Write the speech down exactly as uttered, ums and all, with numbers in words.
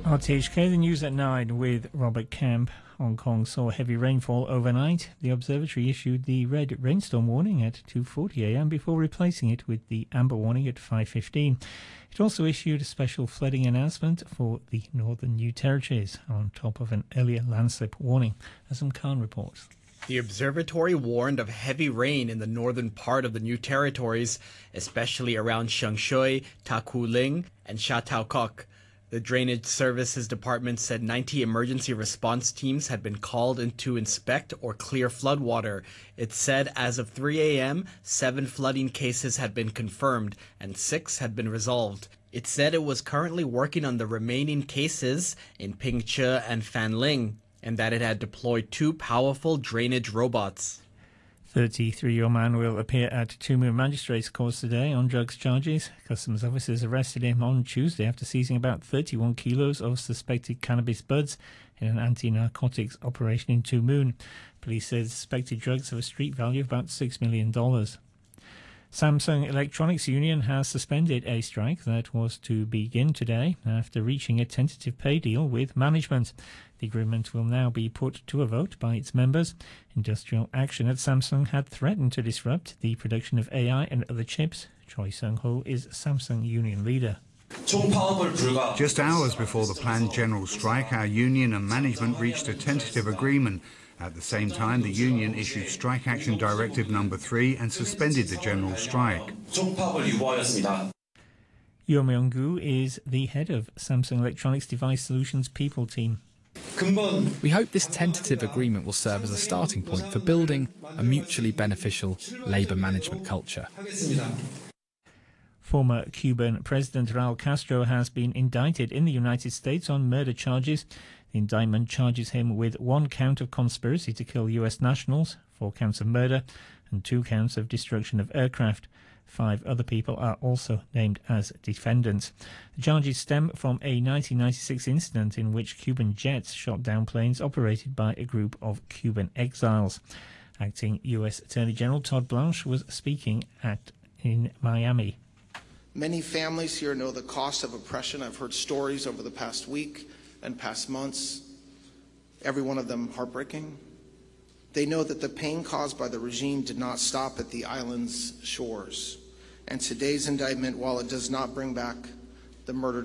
R T H K, the news at nine with Robert Camp. Hong Kong saw heavy rainfall overnight. The observatory issued the red rainstorm warning at two forty a m before replacing it with the amber warning at five fifteen. It also issued a special flooding announcement for the Northern New Territories on top of an earlier landslip warning, Azam Khan reports. The observatory warned of heavy rain in the northern part of the New Territories, especially around Shengshui, Takuling, and Sha Tau Kok. The Drainage Services Department said ninety emergency response teams had been called in to inspect or clear floodwater. It said as of three a m, seven flooding cases had been confirmed and six had been resolved. It said it was currently working on the remaining cases in Pingche and Fanling, and that it had deployed two powerful drainage robots. thirty-three-year-old man will appear at Two Moon Magistrates Court today on drugs charges. Customs officers arrested him on Tuesday after seizing about thirty-one kilos of suspected cannabis buds in an anti-narcotics operation in Two Moon. Police said suspected drugs have a street value of about six million dollars. Samsung Electronics Union has suspended a strike that was to begin today after reaching a tentative pay deal with management. The agreement will now be put to a vote by its members. Industrial action at Samsung had threatened to disrupt the production of A I and other chips. Choi Sung-ho is Samsung union leader. Just hours before the planned general strike, our union and management reached a tentative agreement. At the same time, the union issued Strike Action Directive number three and suspended the general strike. Yo Myung-gu is the head of Samsung Electronics Device Solutions People team. We hope this tentative agreement will serve as a starting point for building a mutually beneficial labour management culture. Former Cuban President Raul Castro has been indicted in the United States on murder charges. The indictment charges him with one count of conspiracy to kill U S nationals, four counts of murder, and two counts of destruction of aircraft. Five other people are also named as defendants. The charges stem from a nineteen ninety-six incident in which Cuban jets shot down planes operated by a group of Cuban exiles. Acting U S Attorney General Todd Blanche was speaking at in Miami. Many families here know the cost of oppression. I've heard stories over the past week and past months, every one of them heartbreaking. They know that the pain caused by the regime did not stop at the island's shores. And today's indictment, while it does not bring back the murdered